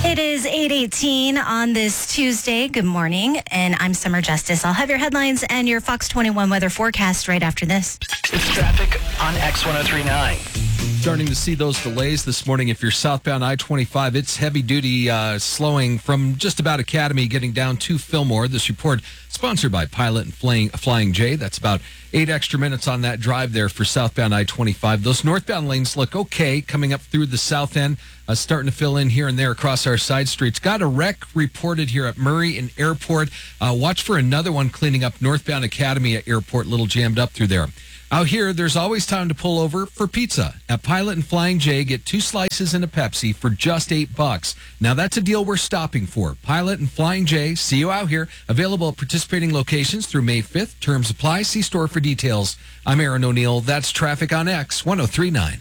It is 8:18 on this Tuesday. Good morning, and I'm Summer Justice. I'll have your headlines and your Fox 21 weather forecast right after this. It's traffic on X1039. Starting to see those delays this morning. If you're southbound I-25, it's heavy-duty slowing from just about Academy getting down to Fillmore. This report sponsored by Pilot and Flying J. That's about 8 extra minutes on that drive there for southbound I-25. Those northbound lanes look okay coming up through the south end, starting to fill in here and there across our side streets. Got a wreck reported here at Murray and Airport. Watch for another one cleaning up northbound Academy at Airport, a little jammed up through there. Out here, there's always time to pull over for pizza. At Pilot and Flying J, get 2 slices and a Pepsi for just $8. Now, that's a deal we're stopping for. Pilot and Flying J, see you out here. Available at participating locations through May 5th. Terms apply. See store for details. I'm Aaron O'Neill. That's traffic on X1039.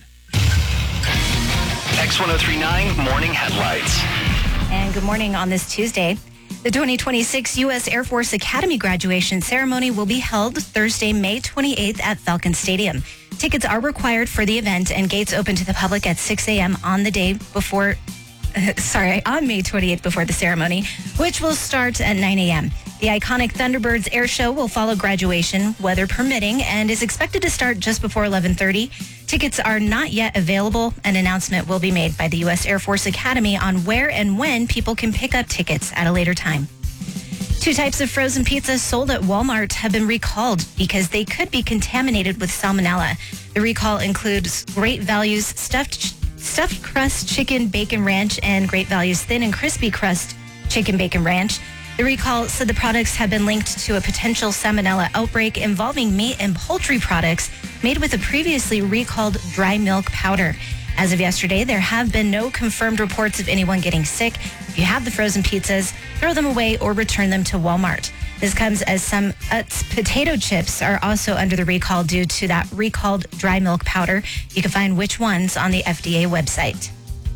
X1039 Morning Headlights. And good morning on this Tuesday. The 2026 U.S. Air Force Academy graduation ceremony will be held Thursday, May 28th at Falcon Stadium. Tickets are required for the event, and gates open to the public at 6 a.m. on the day before, on May 28th before the ceremony, which will start at 9 a.m. The iconic Thunderbirds Air Show will follow graduation, weather permitting, and is expected to start just before 11:30. Tickets are not yet available. An announcement will be made by the U.S. Air Force Academy on where and when people can pick up tickets at a later time. 2 types of frozen pizzas sold at Walmart have been recalled because they could be contaminated with salmonella. The recall includes Great Values stuffed crust chicken bacon ranch and Great Values thin and crispy crust chicken bacon ranch. The recall said the products have been linked to a potential salmonella outbreak involving meat and poultry products made with a previously recalled dry milk powder. As of yesterday, there have been no confirmed reports of anyone getting sick. If you have the frozen pizzas, throw them away or return them to Walmart. This comes as some Utz potato chips are also under the recall due to that recalled dry milk powder. You can find which ones on the FDA website.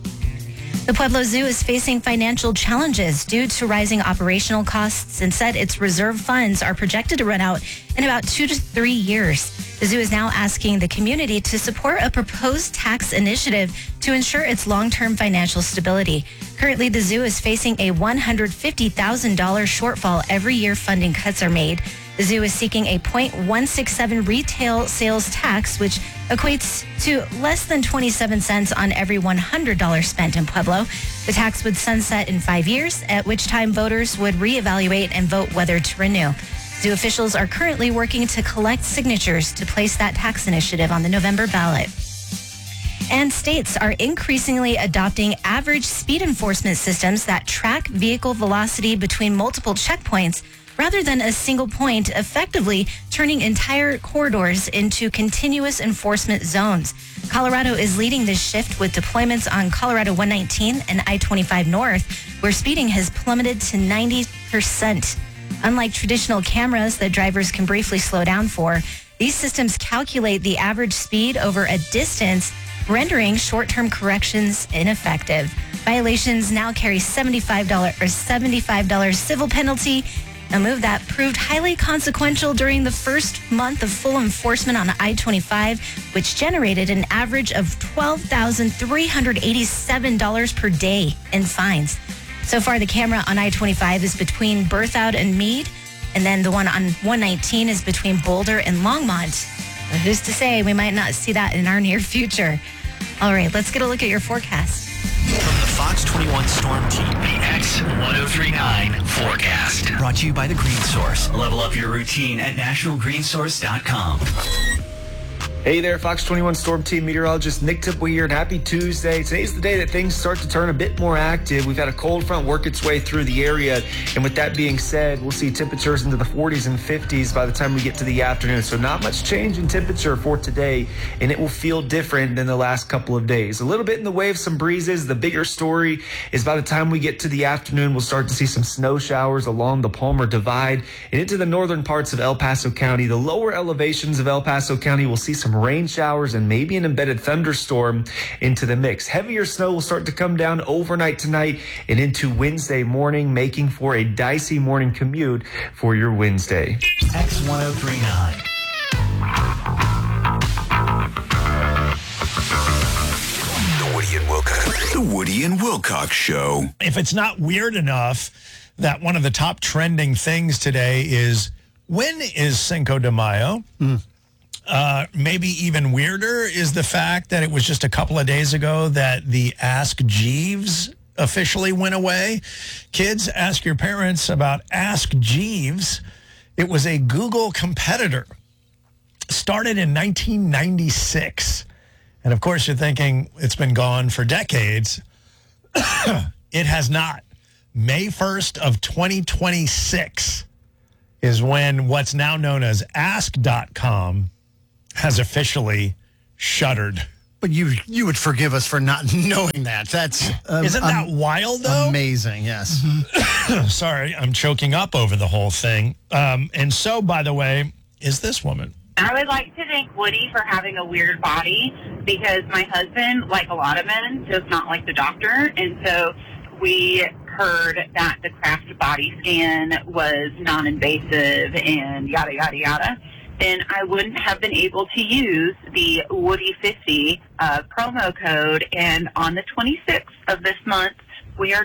The Pueblo Zoo is facing financial challenges due to rising operational costs and said its reserve funds are projected to run out in about 2 to 3 years. The zoo is now asking the community to support a proposed tax initiative to ensure its long-term financial stability. Currently, the zoo is facing a $150,000 shortfall every year funding cuts are made. The zoo is seeking a 0.167 retail sales tax, which equates to less than 27 cents on every $100 spent in Pueblo. The tax would sunset in 5 years, at which time voters would reevaluate and vote whether to renew. Zoo officials are currently working to collect signatures to place that tax initiative on the November ballot. And states are increasingly adopting average speed enforcement systems that track vehicle velocity between multiple checkpoints rather than a single point, effectively turning entire corridors into continuous enforcement zones. Colorado is leading this shift with deployments on Colorado 119 and I-25 North, where speeding has plummeted to 90%. Unlike traditional cameras that drivers can briefly slow down for, these systems calculate the average speed over a distance, rendering short-term corrections ineffective. Violations now carry $75 civil penalty, a move that proved highly consequential during the first month of full enforcement on I-25, which generated an average of $12,387 per day in fines. So far, the camera on I-25 is between Berthoud and Meade, and then the one on 119 is between Boulder and Longmont. But who's to say we might not see that in our near future? All right, let's get a look at your forecast. From the Fox 21 Storm Team, the X1039 forecast. Brought to you by the Green Source. Level up your routine at nationalgreensource.com. Hey there, Fox 21 Storm Team meteorologist Nick Tipple here, and happy Tuesday. Today's the day that things start to turn a bit more active. We've had a cold front work its way through the area, and with that being said, we'll see temperatures into the 40s and 50s by the time we get to the afternoon. So not much change in temperature for today, and it will feel different than the last couple of days. A little bit in the way of some breezes. The bigger story is by the time we get to the afternoon, we'll start to see some snow showers along the Palmer Divide and into the northern parts of El Paso County. The lower elevations of El Paso County will see some rain showers and maybe an embedded thunderstorm into the mix. Heavier snow will start to come down overnight tonight and into Wednesday morning, making for a dicey morning commute for your Wednesday. X1039. The Woody and Wilco The Woody and Wilcox Show. If it's not weird enough that one of the top trending things today is, when is Cinco de Mayo? Maybe even weirder is the fact that it was just a couple of days ago that the Ask Jeeves officially went away. Kids, ask your parents about Ask Jeeves. It was a Google competitor. Started in 1996. And of course, you're thinking it's been gone for decades. It has not. May 1st of 2026 is when what's now known as Ask.com has officially shuttered. But you would forgive us for not knowing that. That's Isn't that wild, though? Amazing, yes. Sorry, I'm choking up over the whole thing. And so, by the way, is this woman. I would like to thank Woody for having a weird body, because my husband, like a lot of men, does not like the doctor. And so we heard that the Kraft body scan was non-invasive and yada, yada, yada. Then I wouldn't have been able to use the Woody50 promo code. And on the 26th of this month, we are